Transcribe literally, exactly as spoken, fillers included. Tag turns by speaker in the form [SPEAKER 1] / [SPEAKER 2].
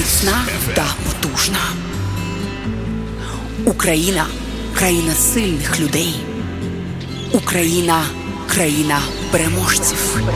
[SPEAKER 1] міцна та потужна. Україна – країна сильних людей. Україна – країна переможців.